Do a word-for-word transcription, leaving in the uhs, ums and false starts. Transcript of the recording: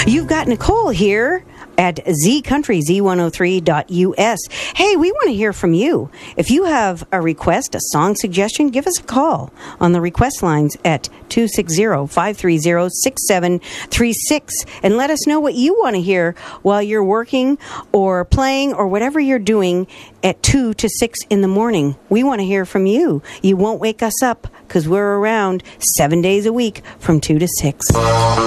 You've got Nicole here at Z Country, Z one oh three dot U S. Hey, we want to hear from you. If you have a request, a song suggestion, give us a call on the request lines at two six zero, five three zero, six seven three six and let us know what you want to hear while you're working or playing or whatever you're doing at two to six in the morning. We want to hear from you. You won't wake us up because we're around seven days a week from two to six.